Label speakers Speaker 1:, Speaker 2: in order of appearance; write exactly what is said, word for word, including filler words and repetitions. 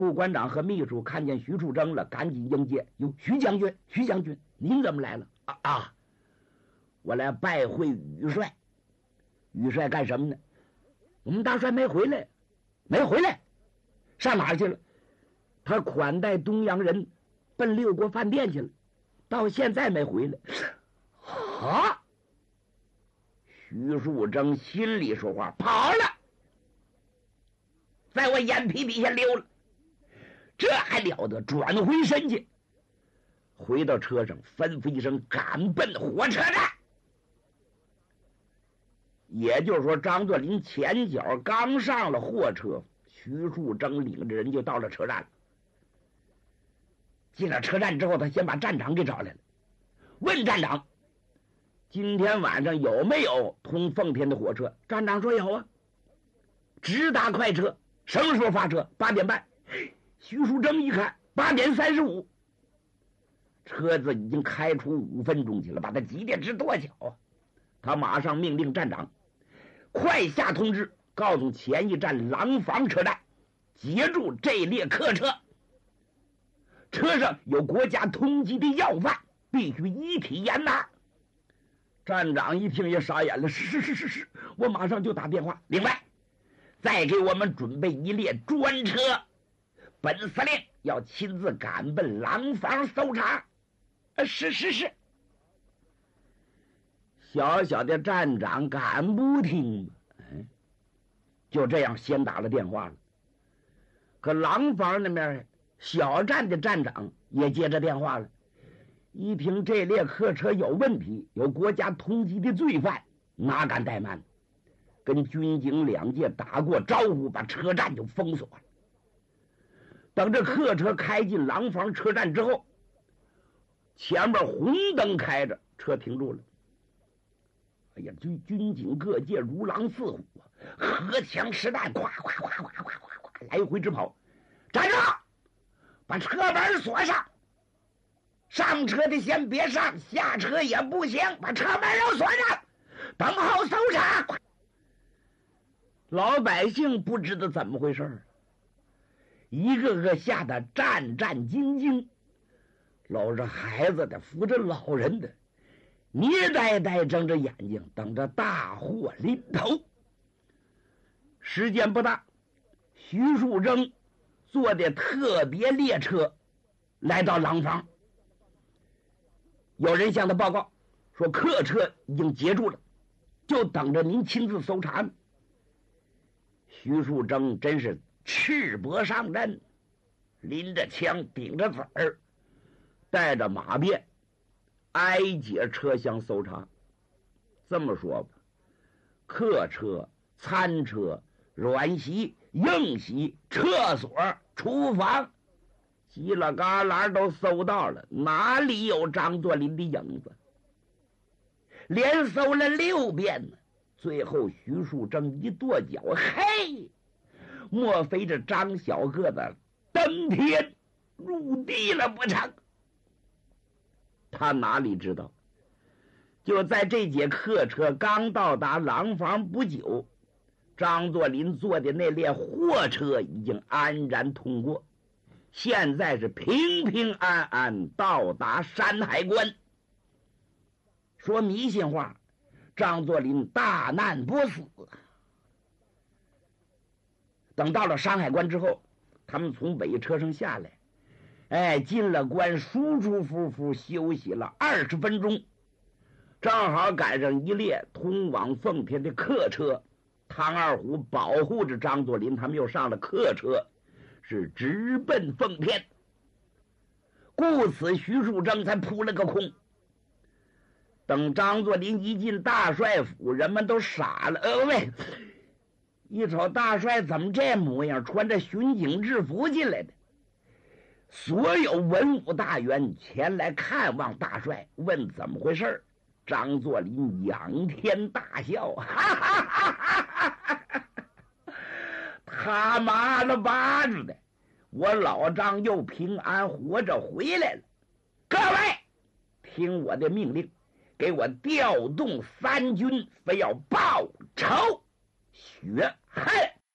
Speaker 1: 副馆长和秘书看见徐树铮了，赶紧迎接。哟，徐将军，徐将军，您怎么来了？啊啊，我来拜会宇帅。宇帅干什么呢？我们大帅没回来，没回来，上哪儿去了？他款待东洋人，奔六国饭店去了，到现在没回来。啊！徐树铮心里说话，跑了，在我眼皮底下溜了，这还了得？转回身去，回到车上，吩咐一声，赶奔火车站。也就是说，张作霖前脚刚上了货车，徐树铮领着人就到了车站了。进了车站之后，他先把站长给找来了，问站长今天晚上有没有通奉天的火车？站长说有啊，直达快车，什么时候发车？八点半。徐树铮一看，八点三十五，车子已经开出五分钟去了，把他急得直跺脚啊！他马上命令站长快下通知，告诉前一站廊坊车站截住这列客车，车上有国家通缉的要犯，必须一体严拿。站长一听也傻眼了，是是是是是，我马上就打电话。另外，再给我们准备一列专车，本司令要亲自赶奔廊坊搜查。啊，是是是。小小的站长敢不听吗？哎，就这样先打了电话了。可廊坊那边小站的站长也接着电话了，一听这列客车有问题，有国家通缉的罪犯，哪敢怠慢，跟军警两界打过招呼，把车站就封锁了。等这客车开进廊坊车站之后，前面红灯开着，车停住了。哎呀，军军警各界如狼似虎啊，荷枪实弹，咵咵咵咵咵咵咵，来回直跑。站住！把车门锁上，上车的先别上，下车也不行，把车门都锁上，等候搜查。老百姓不知道怎么回事，一个个吓得战战兢兢，搂着孩子的，扶着老人的，捏呆呆睁着眼睛，等着大祸临头。时间不大，徐树铮坐的特别列车来到廊坊，有人向他报告说客车已经截住了，就等着您亲自搜查呢。徐树铮真是赤膊上阵，拎着枪顶着子儿，带着马鞭，挨节车厢搜查。这么说吧，客车、餐车、软席、硬席、厕所、厨房，犄了旮旯都搜到了，哪里有张作霖的影子？连搜了六遍呢。最后徐树铮一跺脚，嘿，莫非这张小个子登天入地了不成？他哪里知道，就在这节客车刚到达廊坊不久，张作霖坐的那列货车已经安然通过，现在是平平安安到达山海关。说迷信话，张作霖大难不死。等到了山海关之后，他们从尾车上下来，哎，进了关，舒舒服服休息了二十分钟，正好赶上一列通往奉天的客车。唐二虎保护着张作霖，他们又上了客车，是直奔奉天。故此徐树铮才扑了个空。等张作霖一进大帅府，人们都傻了。呃喂，一瞅大帅怎么这模样，穿着巡警制服进来的。所有文武大员前来看望大帅，问怎么回事。张作霖仰天大笑，哈哈哈哈哈！他妈了巴子的，我老张又平安活着回来了。各位，听我的命令，给我调动三军，非要报仇雪恨。